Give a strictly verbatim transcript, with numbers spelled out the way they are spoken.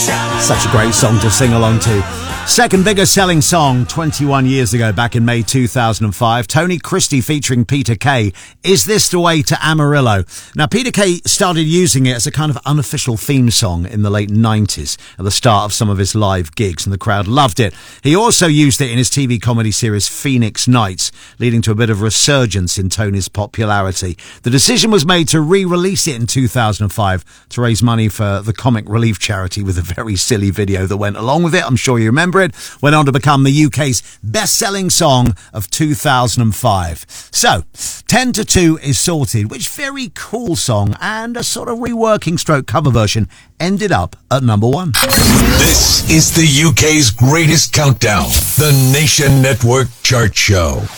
Such a great song to sing along to. Second biggest selling song twenty-one years ago, back in May two thousand five. Tony Christie featuring Peter Kay. Is This the Way to Amarillo? Now, Peter Kay started using it as a kind of unofficial theme song in the late nineties at the start of some of his live gigs, and the crowd loved it. He also used it in his T V comedy series Phoenix Nights, leading to a bit of resurgence in Tony's popularity. The decision was made to re-release it in two thousand five to raise money for the Comic Relief charity, with a very silly video that went along with it. I'm sure you remember it. Went on to become the U K's best-selling song of two thousand five. So, ten to two is sorted, which very cool song and a sort of reworking stroke cover version ended up at number one. This is the U K's greatest countdown, the Nation Network Chart Show.